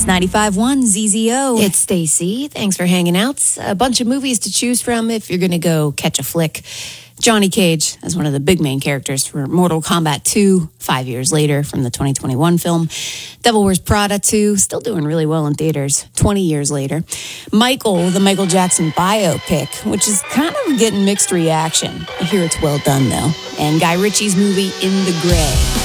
It's 95.1 ZZO. It's Stacy. Thanks for hanging out. A bunch of movies to choose from if you're going to go catch a flick. Johnny Cage as one of the big main characters for Mortal Kombat 2, 5 years later from the 2021 film. Devil Wears Prada 2, still doing really well in theaters, 20 years later. Michael, the Michael Jackson biopic, which is kind of getting mixed reaction. I hear it's well done, though. And Guy Ritchie's movie In the Gray.